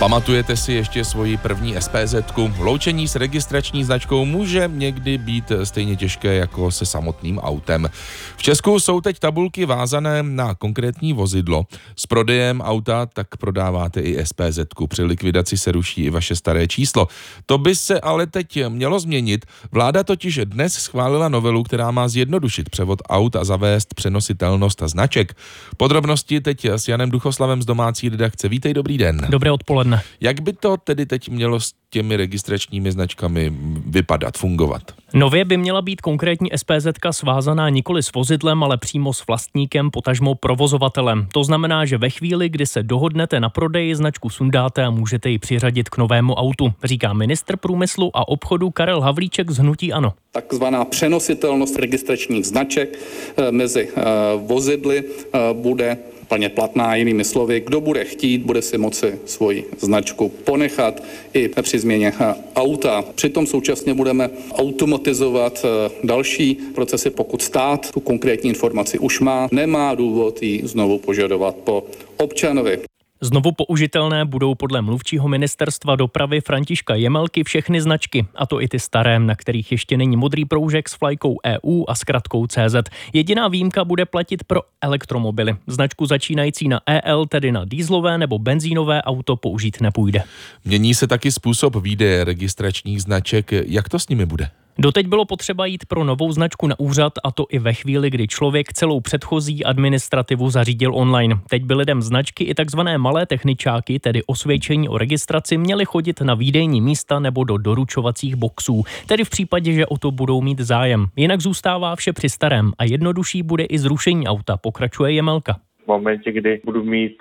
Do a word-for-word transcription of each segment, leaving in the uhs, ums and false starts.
Pamatujete si ještě svoji první SPZku? Loučení s registrační značkou může někdy být stejně těžké jako se samotným autem. V Česku jsou teď tabulky vázané na konkrétní vozidlo. S prodejem auta tak prodáváte i SPZku. Při likvidaci se ruší i vaše staré číslo. To by se ale teď mělo změnit. Vláda totiž dnes schválila novelu, která má zjednodušit převod aut a zavést přenositelnost značek. Podrobnosti teď s Janem Duchoslavem z domácí redakce. Vítej, dobrý den. Dobré odpoledne. Jak by to tedy teď mělo s těmi registračními značkami vypadat, fungovat? Nově by měla být konkrétní SPZka svázaná nikoli s vozidlem, ale přímo s vlastníkem, potažmo provozovatelem. To znamená, že ve chvíli, kdy se dohodnete na prodeji, značku sundáte a můžete ji přiřadit k novému autu, říká ministr průmyslu a obchodu Karel Havlíček z hnutí ANO. Takzvaná přenositelnost registračních značek mezi vozidly bude plně platná, jinými slovy, kdo bude chtít, bude si moci svoji značku ponechat i při změně auta. Přitom současně budeme automatizovat další procesy, pokud stát tu konkrétní informaci už má, nemá důvod ji znovu požadovat po občanovi. Znovu použitelné budou podle mluvčího ministerstva dopravy Františka Jemelky všechny značky, a to i ty staré, na kterých ještě není modrý proužek s vlajkou E U a zkratkou C Z. Jediná výjimka bude platit pro elektromobily. Značku začínající na E L, tedy na dieselové nebo benzínové auto, použít nepůjde. Mění se taky způsob výdeje registračních značek. Jak to s nimi bude? Doteď bylo potřeba jít pro novou značku na úřad, a to i ve chvíli, kdy člověk celou předchozí administrativu zařídil online. Teď by lidem značky i takzvané malé techničáky, tedy osvědčení o registraci, měly chodit na výdejní místa nebo do doručovacích boxů, tedy v případě, že o to budou mít zájem. Jinak zůstává vše při starém a jednodušší bude i zrušení auta, pokračuje Jemelka. V momentě, kdy budu mít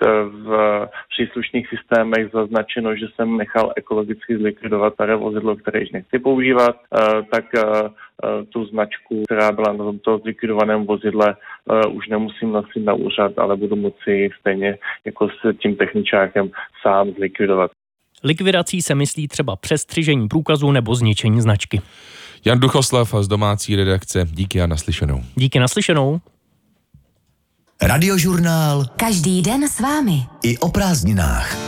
v příslušných systémech zaznačeno, že jsem nechal ekologicky zlikvidovat staré vozidlo, které již nechci používat, tak tu značku, která byla na tomto zlikvidovaném vozidle, už nemusím nosit na úřad, ale budu moci stejně jako s tím techničákem sám zlikvidovat. Likvidací se myslí třeba přestřižení průkazu nebo zničení značky. Jan Duchoslav z domácí redakce. Díky a naslyšenou. Díky naslyšenou. Radiožurnál. Každý den s vámi. I o prázdninách.